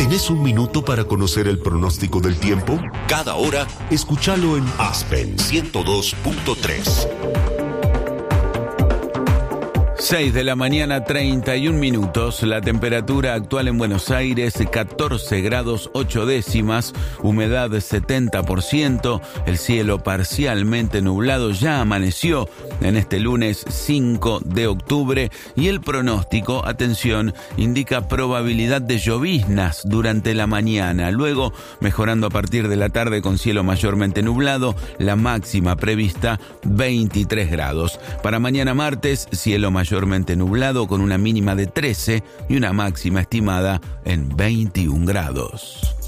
¿Tenés un minuto para conocer el pronóstico del tiempo? Cada hora, escúchalo en Aspen 102.3. 6 de la mañana, 31 minutos. La temperatura actual en Buenos Aires, 14 grados 8 décimas, humedad 70%, el cielo parcialmente nublado, ya amaneció en este lunes 5 de octubre y el pronóstico, atención, indica probabilidad de lloviznas durante la mañana, luego mejorando a partir de la tarde con cielo mayormente nublado, la máxima prevista 23 grados. Para mañana martes, cielo mayormente nublado con una mínima de 13 y una máxima estimada en 21 grados.